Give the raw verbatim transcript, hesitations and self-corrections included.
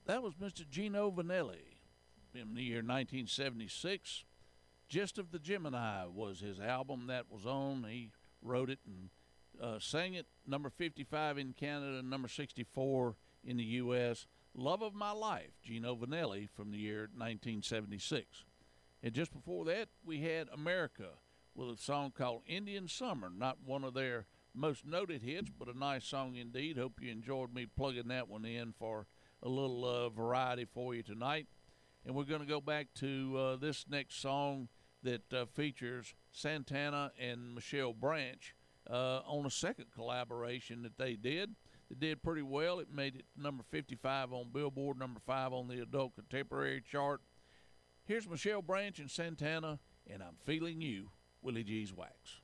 That was Mister Gino Vanelli in the year nineteen seventy-six. Gist of the Gemini was his album that was on. He wrote it and uh, sang it. Number fifty-five in Canada, number sixty-four in the U S Love of My Life, Gino Vanelli from the year nineteen seventy-six. And just before that, we had America with a song called Indian Summer, not one of their most noted hits, but a nice song indeed. Hope you enjoyed me plugging that one in for a little uh, variety for you tonight. And we're going to go back to uh, this next song that uh, features Santana and Michelle Branch uh, on a second collaboration that they did. They did pretty well. It made it number fifty-five on Billboard, number five on the Adult Contemporary chart. Here's Michelle Branch and Santana, and I'm Feeling You, Willie G's Wax.